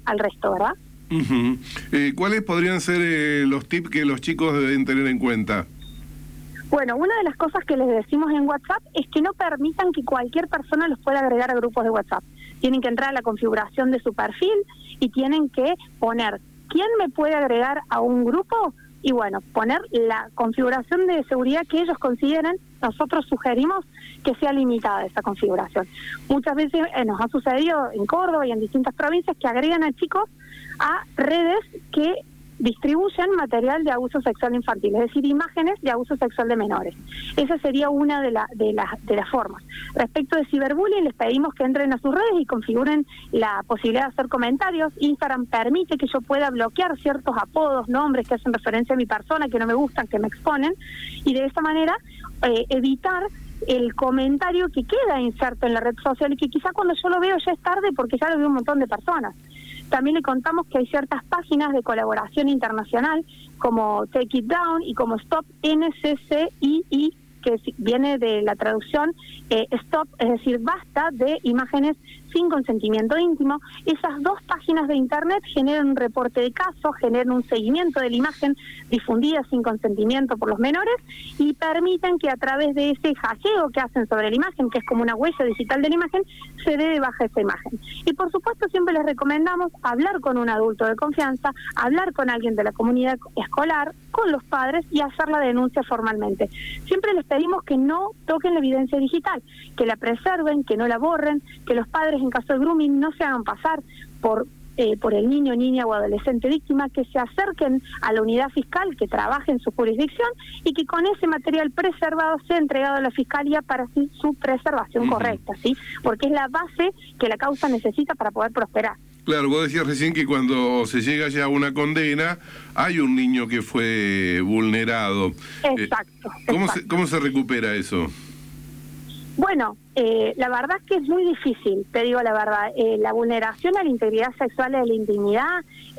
al resto, ¿verdad? ¿Cuáles podrían ser los tips que los chicos deben tener en cuenta? Bueno, una de las cosas que les decimos en WhatsApp es que no permitan que cualquier persona los pueda agregar a grupos de WhatsApp. Tienen que entrar a la configuración de su perfil y tienen que poner quién me puede agregar a un grupo y bueno, poner la configuración de seguridad que ellos consideren. Nosotros sugerimos que sea limitada esa configuración. Muchas veces nos ha sucedido en Córdoba y en distintas provincias que agregan a chicos a redes que distribuyen material de abuso sexual infantil, es decir, imágenes de abuso sexual de menores. Esa sería una de las formas. Respecto de ciberbullying, les pedimos que entren a sus redes y configuren la posibilidad de hacer comentarios. Instagram permite que yo pueda bloquear ciertos apodos, nombres que hacen referencia a mi persona, que no me gustan, que me exponen, y de esa manera evitar el comentario que queda inserto en la red social y que quizá cuando yo lo veo ya es tarde porque ya lo veo un montón de personas. También le contamos que hay ciertas páginas de colaboración internacional como Take It Down y como Stop NCCII, que viene de la traducción Stop, es decir, basta de imágenes sin consentimiento íntimo. Esas dos páginas de internet generan un reporte de casos, generan un seguimiento de la imagen difundida sin consentimiento por los menores y permiten que a través de ese hasheo que hacen sobre la imagen, que es como una huella digital de la imagen, se dé de baja esa imagen. Y por supuesto siempre les recomendamos hablar con un adulto de confianza, hablar con alguien de la comunidad escolar, con los padres y hacer la denuncia formalmente. Siempre les pedimos que no toquen la evidencia digital, que la preserven, que no la borren, que los padres en caso de grooming no se hagan pasar por el niño, niña o adolescente víctima, que se acerquen a la unidad fiscal que trabaje en su jurisdicción y que con ese material preservado sea entregado a la fiscalía para su preservación correcta, ¿sí? Porque es la base que la causa necesita para poder prosperar. Claro, vos decías recién que cuando se llega ya a una condena, hay un niño que fue vulnerado. Exacto. ¿Cómo se recupera eso? Bueno, la verdad es que es muy difícil, te digo la verdad. La vulneración a la integridad sexual y a la intimidad